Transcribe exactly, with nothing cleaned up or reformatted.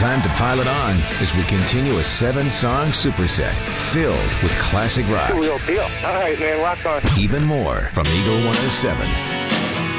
Time to pile it on as we continue a seven-song superset filled with classic rock. Real deal. All right, man, rock on. Even more from Eagle one oh seven.